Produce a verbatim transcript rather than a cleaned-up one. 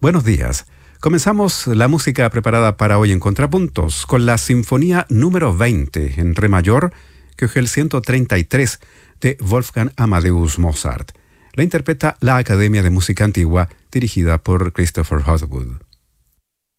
Buenos días. Comenzamos la música preparada para hoy en Contrapuntos con la Sinfonía número veinte en Re mayor, que es el ciento treinta y tres de Wolfgang Amadeus Mozart. La interpreta la Academia de Música Antigua, dirigida por Christopher Hogwood.